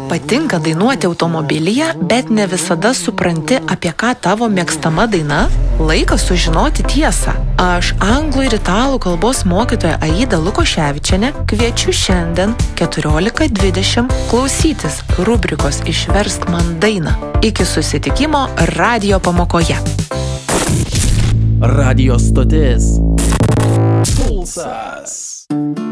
patinka dainuoti automobilyje, bet ne visada supranti, apie ką tavo mėgstama daina? Laikas sužinoti tiesą. Aš anglų ir italų kalbos mokytoja Aida Lukoševičienė kviečiu šiandien 14:20 klausytis rubrikos Išversk man dainą. Iki susitikimo radijo pamokoje. Radio stotis Pulsas.